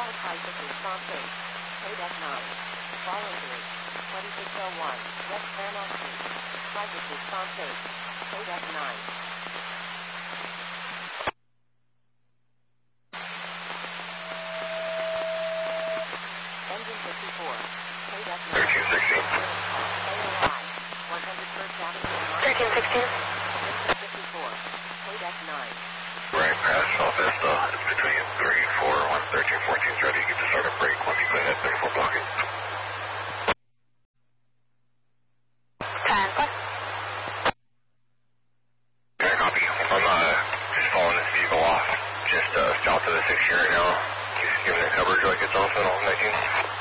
Type response 8. Code F9. Follow through. 2601. West Fairmount Street. Private response 8. Code F9. Engine 54. Code F9. 1316. AOI. 101st Avenue. 1316. Engine 54. Code F9. Right past Southwest, it's between 341, 1314, ready to get the start of break once you clean that 34 blocking. 10 plus. Okay, copy. I'm just following this vehicle off, just south of the 6 here right now. Just giving it coverage like it's off at all 19.